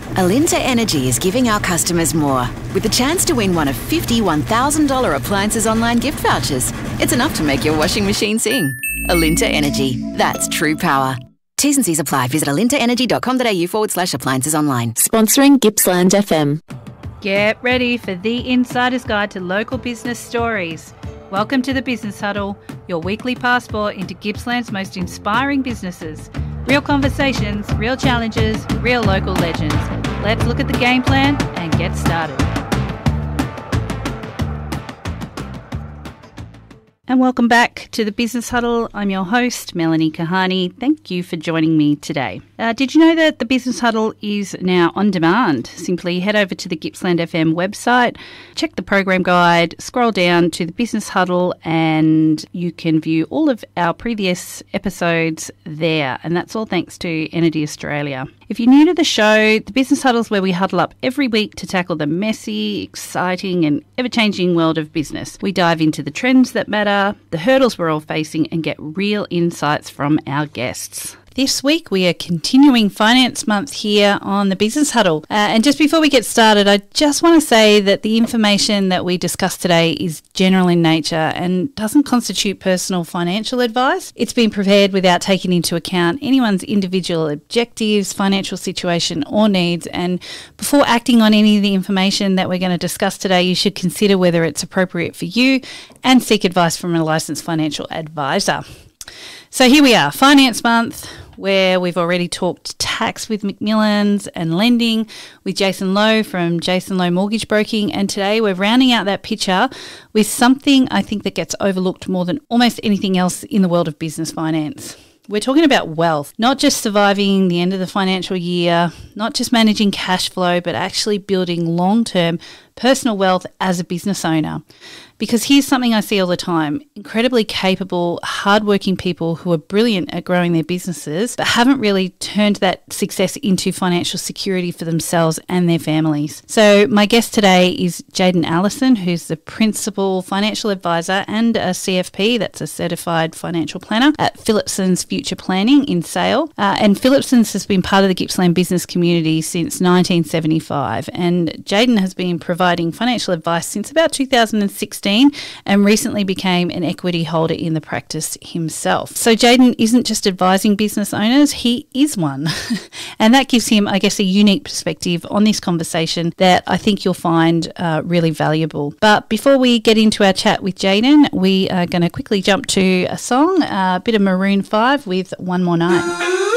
Alinta Energy is giving our customers more, with the chance to win one of 50 $1,000 appliances online gift vouchers. It's enough to make your washing machine sing. Alinta Energy. That's true power. T's and C's apply. Visit alintaenergy.com.au/appliances online. Sponsoring Gippsland FM. Get ready for the insider's guide to local business stories. Welcome to the Business Huddle, your weekly passport into Gippsland's most inspiring businesses. Real conversations, real challenges, real local legends. Let's look at the game plan and get started. And welcome back to the Business Huddle. I'm your host, Melanie Kahani. Thank you for joining me today. Did you know that the Business Huddle is now on demand? Simply head over to the Gippsland FM website, check the program guide, scroll down to the Business Huddle, and you can view all of our previous episodes there. And that's all thanks to Energy Australia. If you're new to the show, the Business Huddle is where we huddle up every week to tackle the messy, exciting and ever-changing world of business. We dive into the trends that matter, the hurdles we're all facing, and get real insights from our guests. This week we are continuing Finance Month here on the Business Huddle. And just before we get started, I just want to say that the information that we discuss today is general in nature and doesn't constitute personal financial advice. It's been prepared without taking into account anyone's individual objectives, financial situation or needs. And before acting on any of the information that we're going to discuss today, you should consider whether it's appropriate for you and seek advice from a licensed financial advisor. So here we are, Finance Month, where we've already talked tax with Macmillans and lending with Jason Lowe from Jason Lowe Mortgage Broking. And today we're rounding out that picture with something I think that gets overlooked more than almost anything else in the world of business finance. We're talking about wealth, not just surviving the end of the financial year, not just managing cash flow, but actually building long-term personal wealth as a business owner. Because here's something I see all the time, incredibly capable, hardworking people who are brilliant at growing their businesses, but haven't really turned that success into financial security for themselves and their families. So my guest today is Jayden Allison, who's the Principal Financial Advisor and a CFP, that's a Certified Financial Planner, at Phillipsons Future Planning in Sale. And Phillipsons has been part of the Gippsland business community since 1975. And Jayden has been providing financial advice since about 2016. And recently became an equity holder in the practice himself. So Jayden isn't just advising business owners, he is one. And that gives him, I guess, a unique perspective on this conversation that I think you'll find really valuable. But before we get into our chat with Jayden, we are going to quickly jump to a song, a bit of Maroon 5 with One More Night.